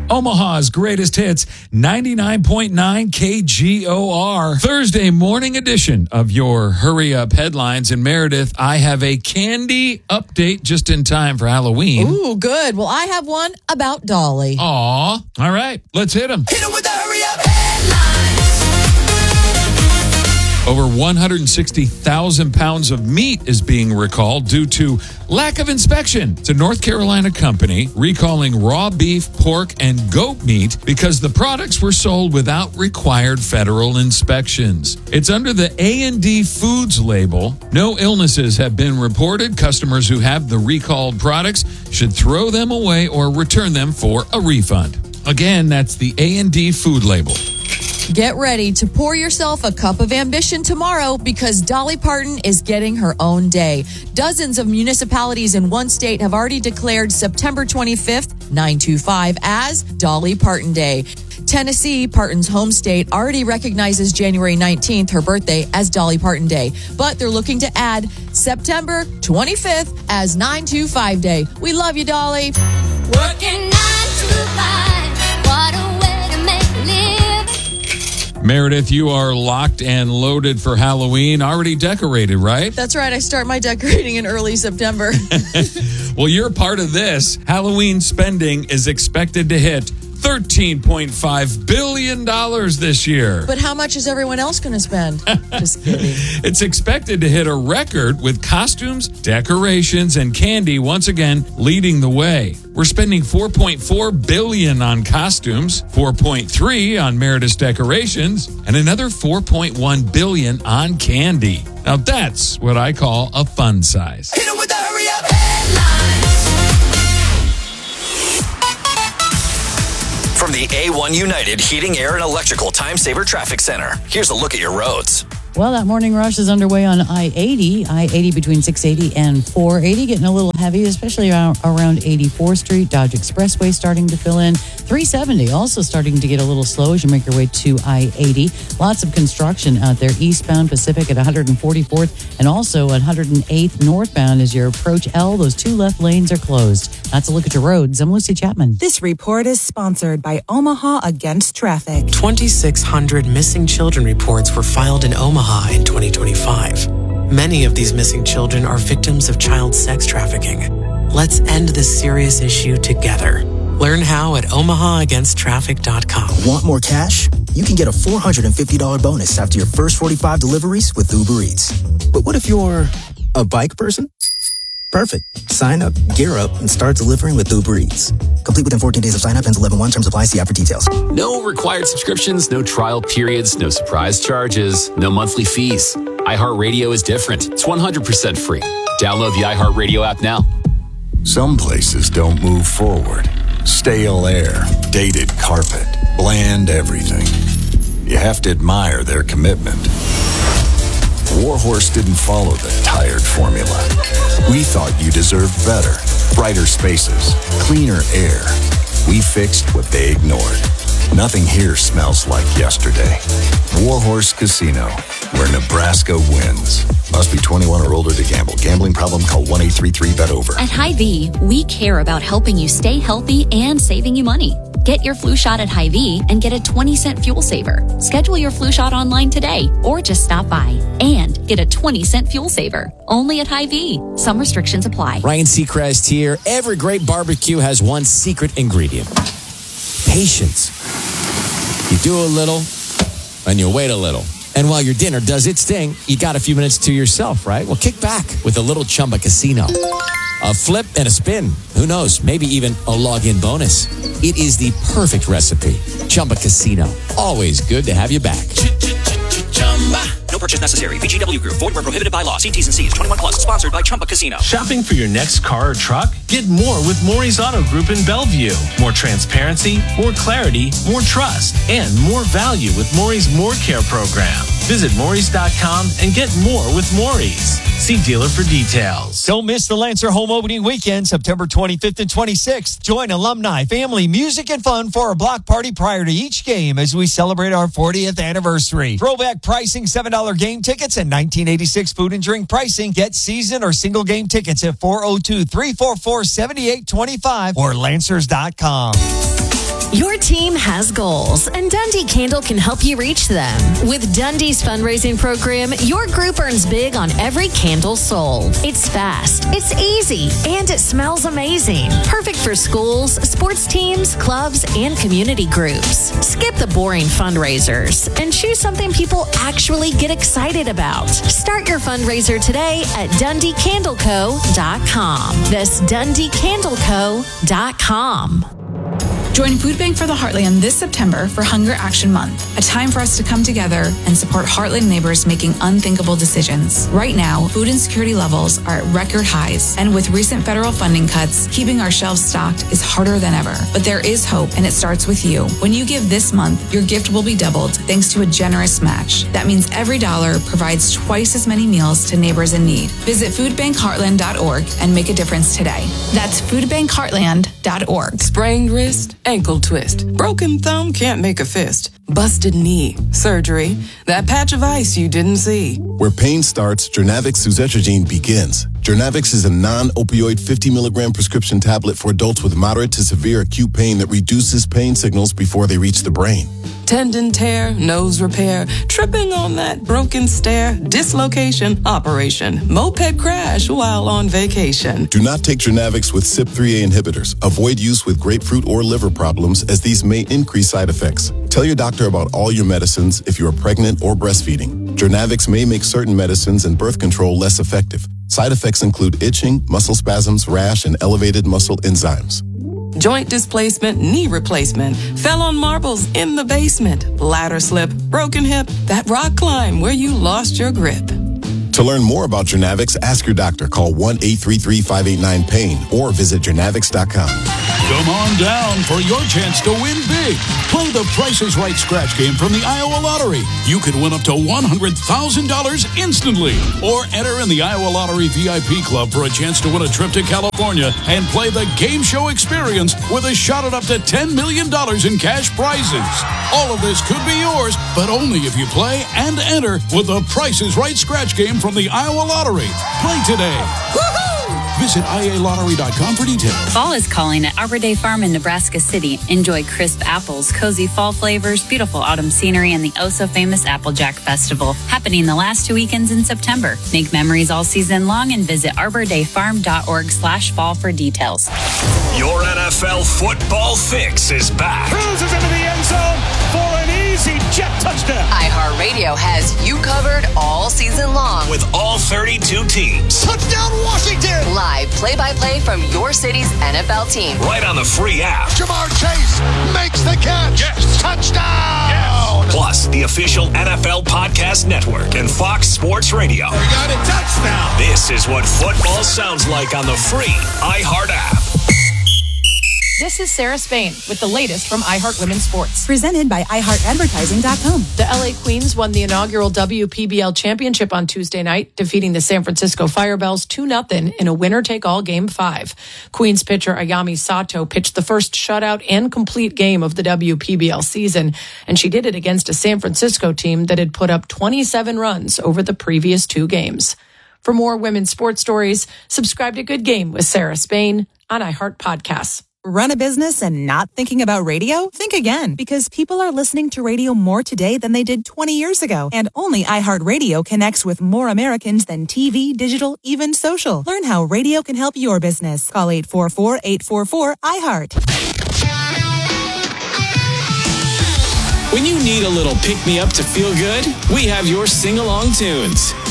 Omaha's greatest hits, 99.9 KGOR. Thursday morning edition of your Hurry Up headlines. In Meredith, I have a candy update just in time for Halloween. Ooh, good. Well, I have one about Dolly. Aw. All right, let's hit them. Hit 'em with the Hurry Up headlines. Over 160,000 pounds of meat is being recalled due to lack of inspection. It's a North Carolina company recalling raw beef, pork, and goat meat because the products were sold without required federal inspections. It's under the A&D Foods label. No illnesses have been reported. Customers who have the recalled products should throw them away or return them for a refund. Again, that's the A&D Food label. Get ready to pour yourself a cup of ambition tomorrow because Dolly Parton is getting her own day. Dozens of municipalities in one state have already declared September 25th, 925, as Dolly Parton Day. Tennessee, Parton's home state, already recognizes January 19th, her birthday, as Dolly Parton Day. But they're looking to add September 25th as 925 Day. We love you, Dolly. Working 9 to 5. What a way to make a living. Meredith, you are locked and loaded for Halloween. Already decorated, right? That's right. I start my decorating in early September. Well, you're part of this. Halloween spending is expected to hit $13.5 billion this year. But how much is everyone else going to spend? Just kidding. It's expected to hit a record with costumes, decorations, and candy once again leading the way. We're spending $4.4 billion on costumes, $4.3 on Meredith's decorations, and another $4.1 billion on candy. Now that's what I call a fun size. Hit 'em with the Hurry Up headlines. From the A1 United Heating, Air, and Electrical Time Saver Traffic Center, here's a look at your roads. Well, that morning rush is underway on I-80. I-80 between 680 and 480, getting a little heavy, especially around 84th Street. Dodge Expressway starting to fill in. 370 also starting to get a little slow as you make your way to I-80. Lots of construction out there. Eastbound Pacific at 144th and also at 108th northbound as you approach L. Those two left lanes are closed. That's a look at your roads. I'm Lucy Chapman. This report is sponsored by Omaha Against Traffic. 2,600 missing children reports were filed in Omaha in 2025. Many of these missing children are victims of child sex trafficking. Let's end this serious issue together. Learn how at omahaagainsttraffic.com. Want more cash? You can get a $450 bonus after your first 45 deliveries with Uber Eats. But what if you're a bike person? Perfect. Sign up, gear up, and start delivering with Uber Eats. Complete within 14 days of sign up. Ends 11/1. Terms apply. See app for details. No required subscriptions, no trial periods, no surprise charges, no monthly fees. iHeartRadio is different. It's 100% free. Download the iHeartRadio app now. Some places don't move forward. Stale air, dated carpet, bland everything. You have to admire their commitment. Warhorse didn't follow the tired formula. We thought you deserved better. Brighter spaces, cleaner air. We fixed what they ignored. Nothing here smells like yesterday. Warhorse Casino, where Nebraska wins. Must be 21 or older to gamble. Gambling problem? Call 1-833-BET-OVER. At Hy-Vee, we care about helping you stay healthy and saving you money. Get your flu shot at Hy-Vee and get a 20-cent fuel saver. Schedule your flu shot online today or just stop by and get a 20-cent fuel saver. Only at Hy-Vee. Some restrictions apply. Ryan Seacrest here. Every great barbecue has one secret ingredient. Patience. You do a little and you wait a little. And while your dinner does its thing, you got a few minutes to yourself, right? Well, kick back with a little Chumba Casino. A flip and a spin. Who knows? Maybe even a log-in bonus. It is the perfect recipe. Chumba Casino. Always good to have you back. No purchase necessary. VGW Group. Void where prohibited by law. See T's and C's. 21 plus. Sponsored by Chumba Casino. Shopping for your next car or truck? Get more with Maury's Auto Group in Bellevue. More transparency, more clarity, more trust, and more value with Maury's More Care program. Visit Maury's.com and get more with Maury's. See dealer for details. Don't miss the Lancer Home Opening Weekend, September 25th and 26th. Join alumni, family, music, and fun for a block party prior to each game as we celebrate our 40th anniversary. Throwback pricing, $7 game tickets, and 1986 food and drink pricing. Get season or single game tickets at 402-344-7825 or Lancers.com. Your team has goals, and Dundee Candle can help you reach them. With Dundee's fundraising program, your group earns big on every candle sold. It's fast, it's easy, and it smells amazing. Perfect for schools, sports teams, clubs, and community groups. Skip the boring fundraisers and choose something people actually get excited about. Start your fundraiser today at DundeeCandleCo.com. That's DundeeCandleCo.com. Join Food Bank for the Heartland this September for Hunger Action Month, a time for us to come together and support Heartland neighbors making unthinkable decisions. Right now, food insecurity levels are at record highs, and with recent federal funding cuts, keeping our shelves stocked is harder than ever. But there is hope, and it starts with you. When you give this month, your gift will be doubled thanks to a generous match. That means every dollar provides twice as many meals to neighbors in need. Visit foodbankheartland.org and make a difference today. That's foodbankheartland.org. Sprained wrist, ankle twist, broken thumb, can't make a fist, busted knee, surgery, that patch of ice you didn't see. Where pain starts, Jernavix suzetrigine begins. Jernavix is a non-opioid 50 milligram prescription tablet for adults with moderate to severe acute pain that reduces pain signals before they reach the brain. Tendon tear, nose repair, tripping on that broken stair, dislocation, operation, moped crash while on vacation. Do not take Jernavix with CYP3A inhibitors. Avoid use with grapefruit or liver problems, as these may increase side effects. Tell your doctor about all your medicines if you are pregnant or breastfeeding. Jernavix may make certain medicines and birth control less effective. Side effects include itching, muscle spasms, rash, and elevated muscle enzymes. Joint displacement, knee replacement, fell on marbles in the basement, ladder slip, broken hip, that rock climb where you lost your grip. To learn more about Jernavix, ask your doctor. Call 1-833-589-PAIN or visit Jernavix.com. Come on down for your chance to win big. Play the Price is Right scratch game from the Iowa Lottery. You could win up to $100,000 instantly. Or enter in the Iowa Lottery VIP Club for a chance to win a trip to California and play the game show experience with a shot at up to $10 million in cash prizes. All of this could be yours, but only if you play and enter with the Price is Right scratch game from the Iowa Lottery. Play today. Woohoo! Visit IALottery.com for details. Fall is calling at Arbor Day Farm in Nebraska City. Enjoy crisp apples, cozy fall flavors, beautiful autumn scenery, and the oh-so-famous Applejack Festival, happening the last 2 weekends in September. Make memories all season long and visit arbordayfarm.org/fall for details. Your NFL football fix is back. Cruises into the end zone for an easy jet touchdown. iHeartRadio has you covered all season long. With all 32 teams. Touchdown Washington! Live play-by-play from your city's NFL team. Right on the free app. Jamar Chase makes the catch. Yes. Touchdown! Yes. Plus, the official NFL Podcast Network and Fox Sports Radio. We got a touchdown. This is what football sounds like on the free iHeart app. This is Sarah Spain with the latest from iHeart Women's Sports. Presented by iHeartAdvertising.com. The LA Queens won the inaugural WPBL championship on Tuesday night, defeating the San Francisco Firebells 2-0 in a winner-take-all Game 5. Queens pitcher Ayami Sato pitched the first shutout and complete game of the WPBL season, and she did it against a San Francisco team that had put up 27 runs over the previous 2 games. For more women's sports stories, subscribe to Good Game with Sarah Spain on iHeart Podcasts. Run a business and not thinking about radio? Think again, because people are listening to radio more today than they did 20 years ago. And only iHeartRadio connects with more Americans than TV, digital, even social. Learn how radio can help your business. Call 844-844-iHeart. When you need a little pick-me-up to feel good, we have your sing-along tunes.